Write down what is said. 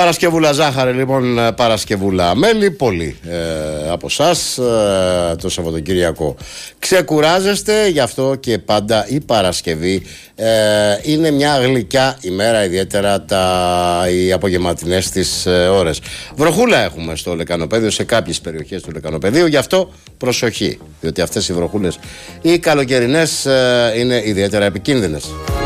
Παρασκευούλα ζάχαρη, λοιπόν, Παρασκευούλα μέλι. Πολλοί από εσάς το Σαββατοκύριακο ξεκουράζεστε, γι' αυτό και πάντα η Παρασκευή είναι μια γλυκιά ημέρα, ιδιαίτερα οι απογευματινές τις ώρες. Βροχούλα έχουμε στο Λεκανοπέδιο, σε κάποιες περιοχές του Λεκανοπεδίου, γι' αυτό προσοχή, διότι αυτές οι βροχούλες οι καλοκαιρινές είναι ιδιαίτερα επικίνδυνες.